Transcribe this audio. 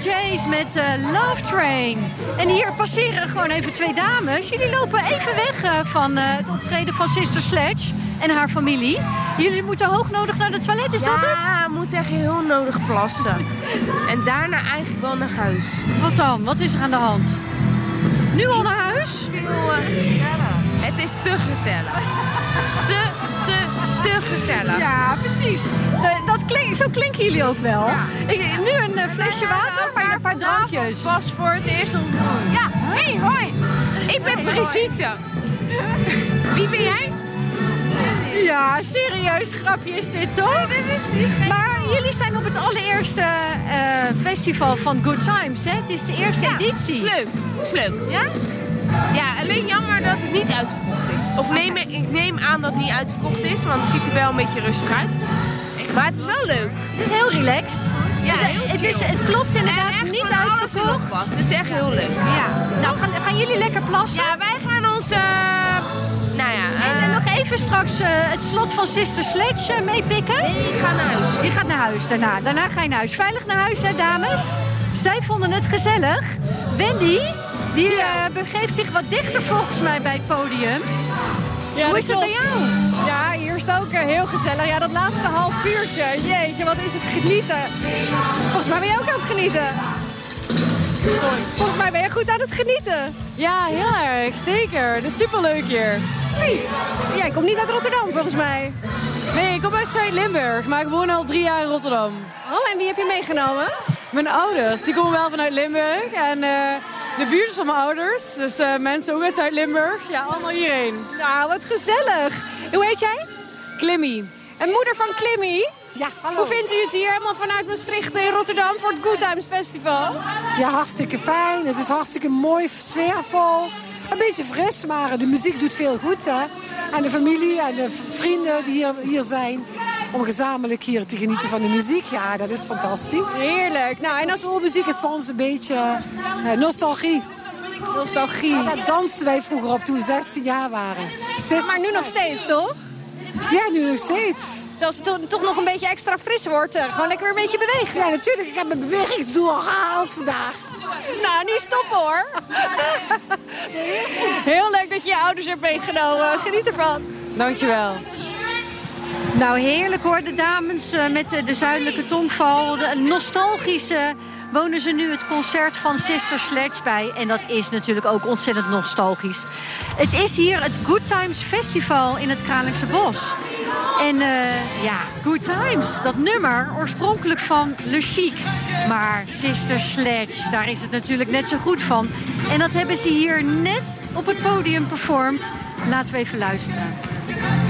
O'Jays met Love Train. En hier passeren gewoon even 2 dames. Jullie lopen even weg van het optreden van Sister Sledge en haar familie. Jullie moeten hoognodig naar de toilet, is dat het? Ja, we moeten echt heel nodig plassen. En daarna eigenlijk wel naar huis. Wat dan? Wat is er aan de hand? Nu al naar huis? Het is te gezellig. Te gezellig. Ja, precies. Zo klinken jullie ook wel. Ja. Nu een flesje water, maar een paar drankjes. Pas voor het eerst ontmoet. Ja, hey, hoi. Ik ben Brigitte. Wie ben jij? Ja, serieus grapje is dit, toch? Maar jullie zijn op het allereerste festival van Good Times, hè? Het is de eerste editie. Is leuk. Ja? Ja, alleen jammer dat het niet uitverkocht is. Of ik neem aan dat het niet uitverkocht is, want het ziet er wel een beetje rustig uit. Maar het is wel leuk. Het is heel relaxed. Ja, het klopt inderdaad niet uitverkocht. Het is echt heel leuk. Ja. Nou, gaan jullie lekker plassen? Ja, wij gaan ons... en nog even straks het slot van Sister Sledge meepikken? Nee, ik ga naar huis. Je gaat naar huis daarna. Daarna ga je naar huis. Veilig naar huis, hè, dames? Zij vonden het gezellig. Wendy, die begeeft zich wat dichter volgens mij bij het podium. Ja, hoe is het bij jou? Ja, hier is het ook heel gezellig. Ja, dat laatste half uurtje. Jeetje, wat is het genieten. Volgens mij ben je ook aan het genieten. Sorry. Volgens mij ben je goed aan het genieten. Ja, heel erg. Zeker. Het is superleuk hier. Hey, jij komt niet uit Rotterdam, volgens mij. Nee, ik kom uit Zuid-Limburg, maar ik woon al 3 jaar in Rotterdam. Oh, en wie heb je meegenomen? Mijn ouders. Die komen wel vanuit Limburg. En de buurt is van mijn ouders. Dus mensen ook uit Zuid-Limburg. Ja, allemaal hierheen. Nou, wat gezellig. Hoe heet jij? Klimmy. En moeder van Klimmy? Ja, hallo. Hoe vindt u het hier helemaal vanuit Maastricht in Rotterdam voor het Good Times Festival? Ja, hartstikke fijn. Het is hartstikke mooi, sfeervol. Een beetje fris, maar de muziek doet veel goed, hè. En de familie en de vrienden die hier zijn, om gezamenlijk hier te genieten van de muziek. Ja, dat is fantastisch. Heerlijk. Nou, en als soulmuziek is voor ons een beetje nostalgie. Nostalgie. Ja, daar dansten wij vroeger op toen we 16 jaar waren. Maar nu nog steeds, toch? Ja, nu nog steeds. Zoals het toch nog een beetje extra fris wordt, gewoon lekker weer een beetje bewegen. Ja, natuurlijk. Ik heb mijn bewegingsdoel al gehaald vandaag. Nou, niet stoppen hoor. Heel leuk dat je je ouders hebt meegenomen. Geniet ervan. Dankjewel. Nou, heerlijk hoor, de dames met de zuidelijke tongval. De nostalgische wonen ze nu het concert van Sister Sledge bij. En dat is natuurlijk ook ontzettend nostalgisch. Het is hier het Good Times Festival in het Kralingse Bos. En Good Times, dat nummer, oorspronkelijk van Le Chic. Maar Sister Sledge, daar is het natuurlijk net zo goed van. En dat hebben ze hier net op het podium performed. Laten we even luisteren.